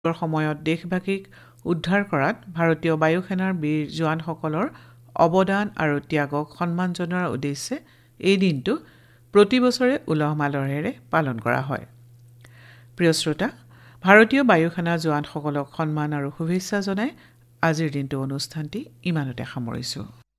সময়ত দেশবাসীক উদ্ধাৰ কৰাত ভাৰতীয় বায়ুসেনাৰ বীৰ জোৱানসকলৰ অৱদান আৰু ত্যাগক সন্মান জনোৱাৰ উদ্দেশ্যে এই দিনটো প্ৰতি বছৰে উলহ মালহেৰে পালন কৰা হয়। প্ৰিয় শ্ৰোতা, ভাৰতীয় বায়ুসেনাৰ জোৱানসকলক সন্মান আৰু শুভেচ্ছা জনাই আজিৰ দিনটো অনুষ্ঠানটি ইমানতে সামৰিছোঁ।